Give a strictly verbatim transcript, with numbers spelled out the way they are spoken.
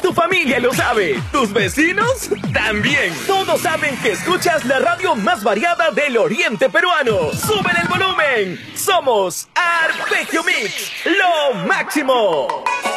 Tu familia lo sabe, tus vecinos también. Todos saben que escuchas la radio más variada del oriente peruano. ¡Suben el volumen! Somos Arpegio Mix, lo máximo.